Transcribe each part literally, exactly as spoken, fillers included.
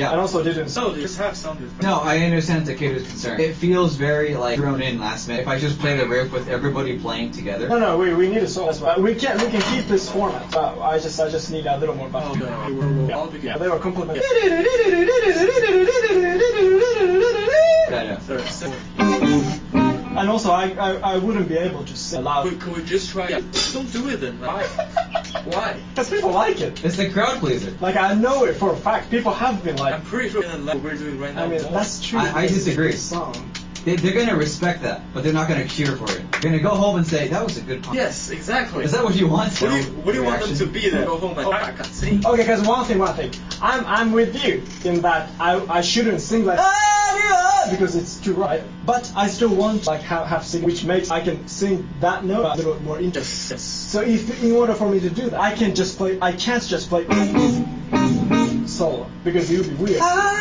Yeah. And also didn't. So they just have some different. No, I understand Takeda's concern. It feels very like thrown in last minute. If I just play the riff with everybody playing together. No, no, we, we need a solo. That's why we can we can keep this format. But I just I just need a little more buffer. Okay, we'll, we'll all Yeah, together. they were complimenting. Yeah, yeah. Third, second. And also, I, I I wouldn't be able to sing loud. Could, could we just try? Yeah. Don't do it then. Why? Why? Because people like it. It's the crowd pleaser. Like, I know it for a fact. People have been like, I'm pretty sure that what we're doing right now. I mean, more. that's true. I- I disagree. It's a song. They, they're going to respect that, but they're not going to cheer for it. They're going to go home and say, that was a good pump. Yes, exactly. Is that what you want? What do you, what do you want them Reaction? to be then? Go home and oh, I can't sing. Okay, because one thing, one thing. I'm I'm with you in that I I shouldn't sing like because it's too right. But I still want like have have sing, which makes I can sing that note a little more interesting. Yes, yes. So if in order for me to do that, I can just play. I can't just play solo because it would be weird.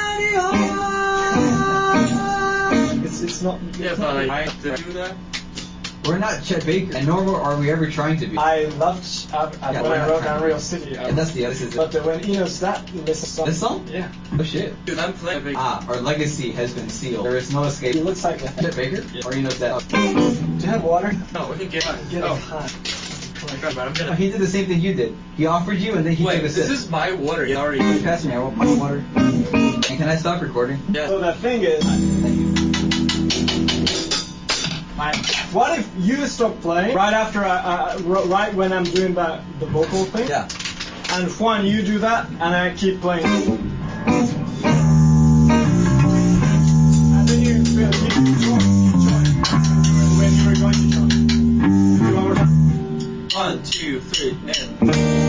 It's it's not. It's Yeah, not but weird. I have to do that. We're not Chet Baker, and nor are we ever trying to be. I loved uh, Yeah, when we're I not wrote trying to Unreal be. City. And that's the other thing. But uh, when Enos that this song. This song? Yeah. Oh shit. Dude, I'm playing. Ah, our legacy has been sealed. There is no escape. It looks like a, Chet Baker? Or you know that? do you have water? No, we can get on. Get oh. it hot. Okay, but I'm No, gonna. he did the same thing you did. He offered you, and then he Wait, took a this sip. is my water. You already. Pass me, I want my water. And can I stop recording? Yeah. So the thing is, my, what if you stop playing right after I, uh, right when I'm doing the the vocal thing? Yeah. And Juan, you do that, and I keep playing. And then you feel you join, join when you were going to join. Do one more time. One, two, three, and.